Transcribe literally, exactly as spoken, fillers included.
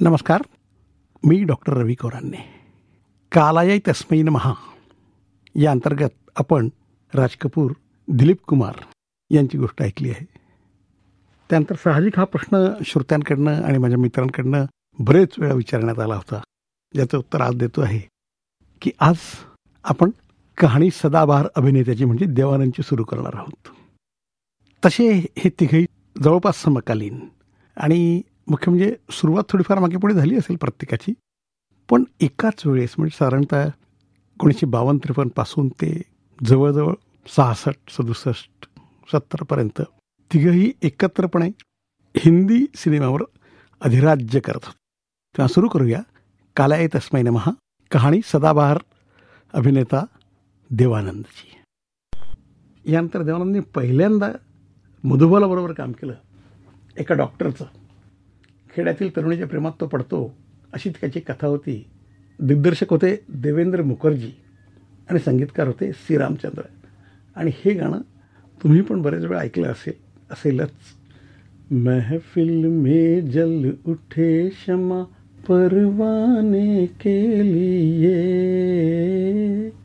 नमस्कार. मी डॉक्टर रवी कोरांने. कालाय तस्मै नमः या अंतर्गत आपण राज कपूर, दिलीप कुमार यांची गोष्ट ऐकली आहे. त्यानंतर साहजिक हा प्रश्न श्रोत्यांकडनं आणि माझ्या मित्रांकडनं बरेच वेळा विचारण्यात आला होता, ज्याचं उत्तर आज देतो आहे की आज आपण कहाणी सदाबहार अभिनेत्याची म्हणजे देवानंदची सुरू करणार आहोत. तसे हे तिघही जवळपास समकालीन आणि मुख्य म्हणजे सुरुवात थोडीफार मागे पुढे झाली असेल प्रत्येकाची, पण एकाच वेळेस म्हणजे साधारणतः एकोणीसशे बावन्न त्रेपन्नपासून ते जवळजवळ सहासष्ट सदुसष्ट सत्तरपर्यंत तिघंही एकत्रपणे हिंदी सिनेमावर अधिराज्य करत होते. तेव्हा सुरू करूया कालाय तस्मै नमः, कहाणी सदाबहार अभिनेता देवानंदची. यानंतर देवानंदने पहिल्यांदा मधुबालाबरोबर काम केलं. एका डॉक्टरचं खेड्यातील तरुणीच्या प्रेमात तो पडतो अशी त्याची कथा होती. दिग्दर्शक होते देवेंद्र मुखर्जी आणि संगीतकार होते सी रामचंद्र. आणि हे गाणं तुम्ही पण बरेच वेळा ऐकलं असेल असेलच. महफिल में जल उठे शमा परवाने के लिए